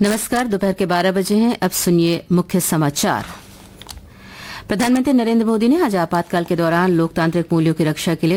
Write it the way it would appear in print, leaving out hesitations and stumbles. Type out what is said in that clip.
नमस्कार, दोपहर के 12 बजे हैं। अब सुनिए मुख्य समाचार। प्रधानमंत्री नरेंद्र मोदी ने आज आपातकाल के दौरान लोकतांत्रिक मूल्यों की रक्षा के लिए